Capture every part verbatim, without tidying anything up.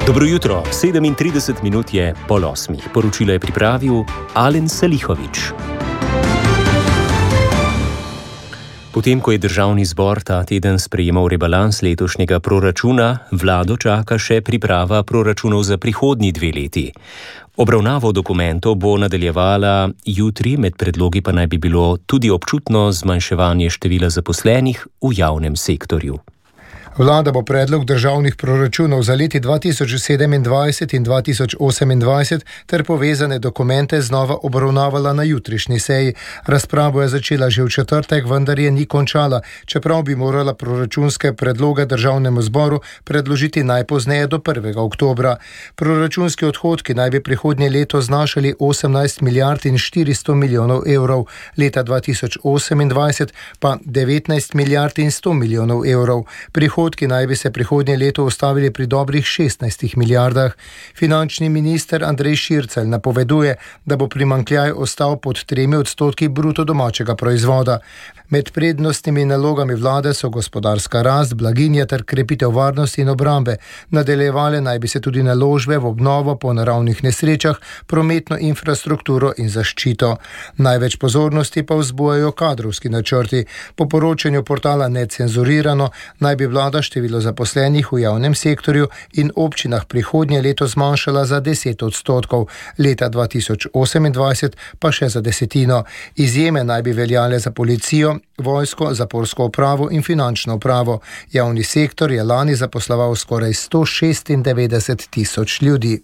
Dobro jutro, sedemintrideset minut je pol osmih. Poročilo je pripravil Alen Salihovič. Potem, ko je državni zbor ta teden sprejemal rebalans letošnjega proračuna, vlado čaka še priprava proračunov za prihodnji dve leti. Obravnavo dokumentov bo nadaljevala jutri, med predlogi pa naj bi bilo tudi občutno zmanjševanje števila zaposlenih v javnem sektorju. Vlada bo predlog državnih proračunov za leti dva tisoč sedemindvajset in dva tisoč osemindvajset ter povezane dokumente znova obravnavala na jutrišnji seji. Razpravo je začela že v četrtek, vendar je ni končala, čeprav bi morala proračunske predloge državnemu zboru predložiti najpozneje do prvega oktobra. Proračunski odhodki naj bi prihodnje leto znašali osemnajst milijard in štiristo milijonov evrov, leta dva tisoč osemindvajset pa devetnajst milijard in sto milijonov evrov. Prihodki ki naj bi se prihodnje leto ustavili pri dobrih šestnajstih milijardah. Finančni minister Andrej Šircelj napoveduje, da bo primanjkljaj ostal pod tremi odstotki bruto domačega proizvoda. Med prednostnimi nalogami vlade so gospodarska rast, blaginja ter krepitev varnosti in obrambe. Nadaljevale naj bi se tudi naložbe v obnovo po naravnih nesrečah, prometno infrastrukturo in zaščito. Največ pozornosti pa vzbujajo kadrovski načrti. Po poročanju portala Necenzurirano naj bi vlada število zaposlenih v javnem sektorju in občinah prihodnje leto zmanjšala za deset odstotkov, leta dva tisoč osemindvajset pa še za desetino. Izjeme naj bi veljale za policijo, vojsko, zaporsko upravo in finančno upravo. Javni sektor je lani zaposloval skoraj sto šestindevetdeset tisoč ljudi.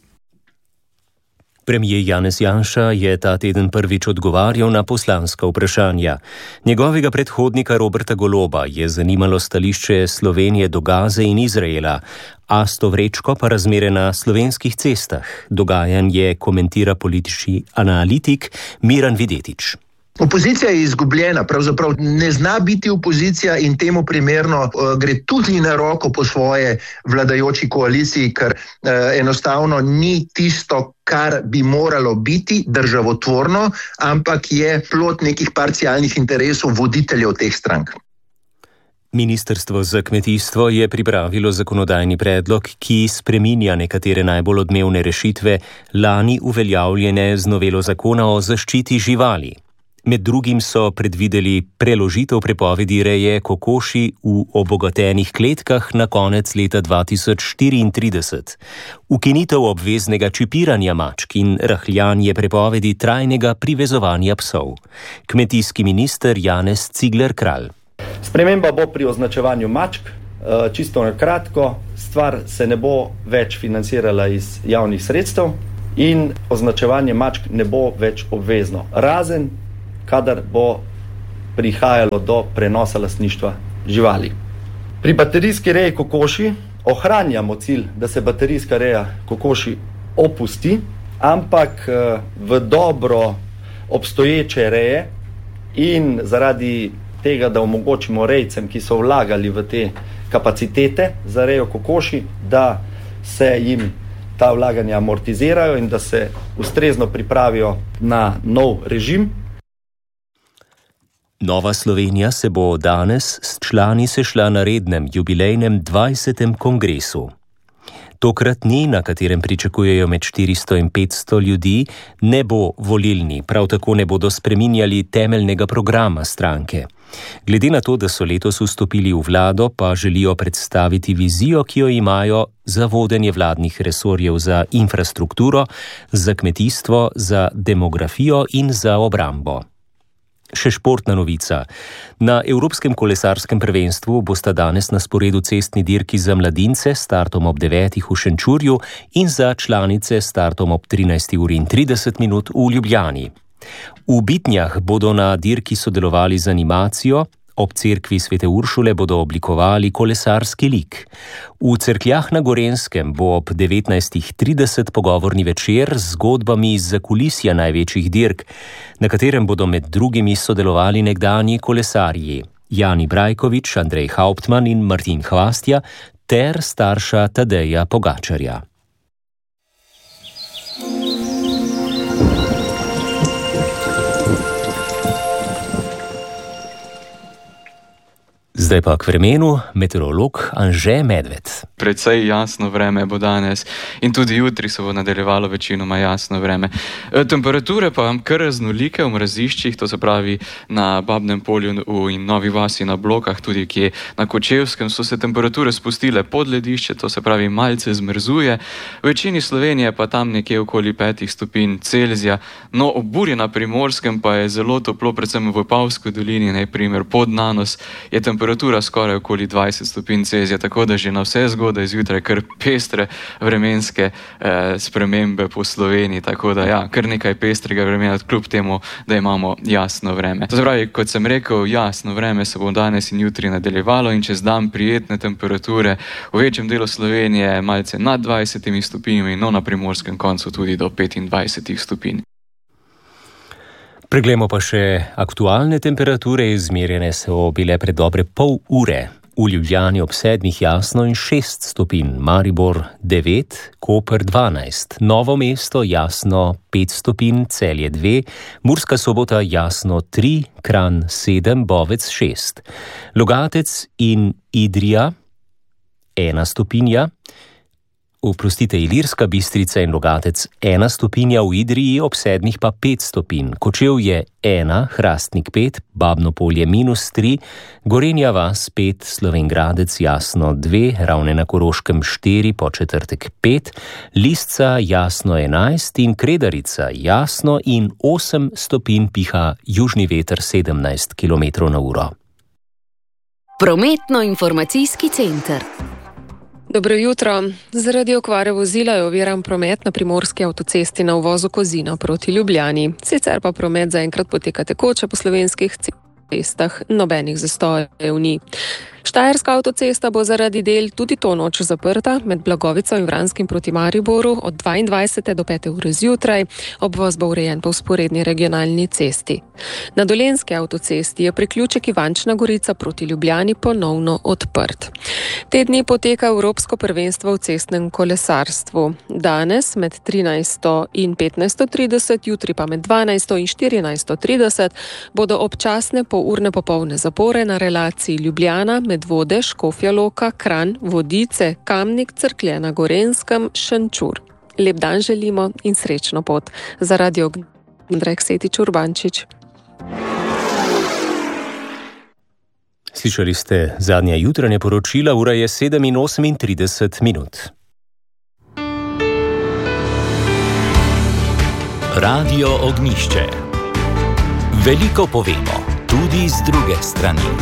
Premier Janez Janša je ta teden prvič odgovarjal na poslanska vprašanja. Njegovega predhodnika Roberta Goloba je zanimalo stališče Slovenije do Gaze in Izraela, Asto Vrečko pa razmere na slovenskih cestah. Dogajanje komentira politični analitik Miran Videtič. Opozicija je izgubljena, pravzaprav ne zna biti opozicija in temu primerno uh, gre tudi na roko po svoje vladajoči koaliciji, ker uh, enostavno ni tisto, kar bi moralo biti državotvorno, ampak je plod nekih parcialnih interesov voditeljev teh strank. Ministrstvo za kmetijstvo je pripravilo zakonodajni predlog, ki spreminja nekatere najbolj odmevne rešitve lani uveljavljene z novelo zakona o zaščiti živali. Med drugim so predvideli preložitev prepovedi reje kokoši v obogatenih kletkah na konec leta dva tisoč štiriintrideset, ukinitev obveznega čipiranja mačk in rahljanje prepovedi trajnega privezovanja psov. Kmetijski minister Janez Cigler Kralj. Sprememba bo pri označevanju mačk, čisto na kratko, stvar se ne bo več financirala iz javnih sredstev in označevanje mačk ne bo več obvezno, razen kadar bo prihajalo do prenosa lastništva živali. Pri baterijski reji kokoši ohranjamo cilj, da se baterijska reja kokoši opusti, ampak v dobro obstoječe reje in zaradi tega, da omogočimo rejcem, ki so vlagali v te kapacitete za rejo kokoši, da se jim ta vlaganja amortizirajo in da se ustrezno pripravijo na nov režim. Nova Slovenija se bo danes s člani sešla na rednem jubilejnem dvajsetem kongresu. Tokratni, na katerem pričakujejo med štiristo in petsto ljudi, ne bo volilni, prav tako ne bodo spreminjali temeljnega programa stranke. Glede na to, da so letos vstopili v vlado, pa želijo predstaviti vizijo, ki jo imajo za vodenje vladnih resorjev za infrastrukturo, za kmetijstvo, za demografijo in za obrambo. Še športna novica. Na Evropskem kolesarskem prvenstvu bosta danes na sporedu cestni dirki za mladince s startom ob devetih v Šenčurju in za članice s startom ob trinajsti uri in trideset minut v Ljubljani. V Bitnjah bodo na dirki sodelovali z animacijo, ob cerkvi Svete Uršule bodo oblikovali kolesarski lik. V Cerkljah na Gorenjskem bo ob devetnajstih trideset pogovorni večer z zgodbami iz zakulisja največjih dirk, na katerem bodo med drugimi sodelovali nekdanji kolesarji Jani Brajkovič, Andrej Hauptmann in Martin Hvastja ter starša Tadeja Pogačarja. Zdaj pa k vremenu, meteorolog Anže Medved. Precej jasno vreme bo danes in tudi jutri se bo nadaljevalo večinoma jasno vreme. Temperature pa kar raznolike v mraziščih, to se pravi na Babnem polju in Novi vasi na Blokah, tudi kje na Kočevskem so se temperature spustile pod ledišče, to se pravi malce zmrzuje. V večini Slovenije pa tam nekje okoli petih stopinj Celzija. No, ob burji na Primorskem pa je zelo toplo, predvsem v Vipavski dolini, na primer pod Nanos, je temperatura skoraj okoli dvajset stopinj Celzija, tako da že na vse zgodaj zjutraj kar pestre vremenske eh, spremembe po Sloveniji, tako da ja, kar nekaj pestrega vremena, kljub temu, da imamo jasno vreme. To se pravi, kot sem rekel, jasno vreme se bo danes in jutri nadaljevalo in čez dan prijetne temperature v večjem delu Slovenije malce nad dvajsetimi stopinjami, no na Primorskem koncu tudi do petindvajsetih stopinj. Preglejmo pa še aktualne temperature, izmerjene so bile pred dobre pol ure. V Ljubljani ob sedmih jasno in šest stopinj, Maribor devet, Koper dvanajst, Novo mesto jasno pet stopinj, Celje dve, Murska Sobota jasno tri, Kranj sedem, Bovec šest, Logatec in Idrija ena stopinja, oprostite, Ilirska Bistrica in Logatec ena stopinja, v Idriji ob sedmih pa pet stopinj, Kočevje ena, Hrastnik pet, Babno polje minus tri, Gorenja vas pet, Slovenj Gradec jasno dve, Ravne na Koroškem štiri, Podčetrtek pet, Lisca jasno enajst in Kredarica jasno in osem stopinj, piha južni veter sedemnajst kilometrov na uro. Prometno-informacijski center. Dobro jutro. Zaradi okvare vozila je oviran promet na primorski avtocesti na uvozu Kozina proti Ljubljani. Sicer pa promet zaenkrat poteka tekoče po slovenskih cestah, nobenih zastojev ni. Štajerska avtocesta bo zaradi del tudi to noč zaprta med Blagovico in Vranskim proti Mariboru od dvaindvajsete do pete ure zjutraj. Obvoz bo urejen po vzporedni regionalni cesti. Na Dolenjski avtocesti je priključek Ivančna Gorica proti Ljubljani ponovno odprt. Te dni poteka Evropsko prvenstvo v cestnem kolesarstvu. Danes med trinajsto in petnajsto trideset, jutri pa med dvanajsto in štirinajsto trideset bodo občasne polurne popolne zapore na relaciji Ljubljana, Medvode, Škofja Loka, Kranj, Vodice, Kamnik, Cerklje na Gorenjskem, Šenčur. Lep dan želimo in srečno pot. Za Radio Drek Setič Urbančič. Slišali ste zadnja jutranja poročila, ura je sedem in osemintrideset minut. Radio Ognjišče. Veliko povemo, tudi z druge strani.